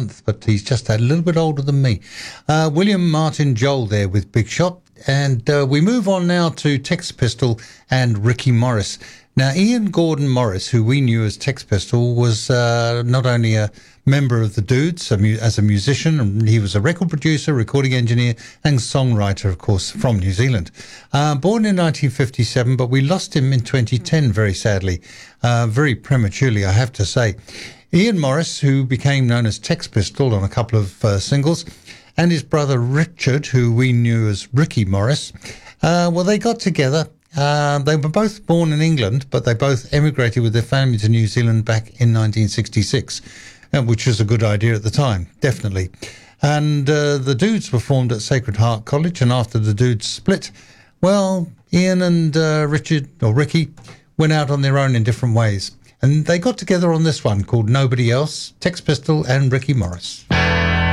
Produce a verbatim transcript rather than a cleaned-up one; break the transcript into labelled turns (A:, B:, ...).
A: month, but he's just a little bit older than me. Uh, William Martin Joel there with Big Shot. And uh, we move on now to Tex Pistol and Ricky Morris. Now, Ian Gordon Morris, who we knew as Tex Pistol, was uh, not only a member of the Dudes a mu- as a musician, and he was a record producer, recording engineer, and songwriter, of course, from New Zealand. Uh, born in nineteen fifty-seven, but we lost him in twenty ten, very sadly, uh, very prematurely, I have to say. Ian Morris, who became known as Tex Pistol on a couple of uh, singles, and his brother Richard, who we knew as Ricky Morris, uh, well, they got together. Uh, they were both born in England, but they both emigrated with their family to New Zealand back in nineteen sixty-six, uh, which was a good idea at the time, definitely. And uh, the Dudes were formed at Sacred Heart College, and after the Dudes split, well, Ian and uh, Richard, or Ricky, went out on their own in different ways. And they got together on this one called Nobody Else, Tex Pistol and Ricky Morris.